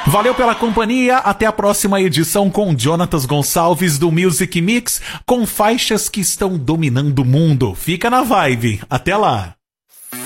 Valeu pela companhia, até a próxima edição com Jonatas Gonçalves do Music Mix, com faixas que estão dominando o mundo. Fica na vibe, até lá!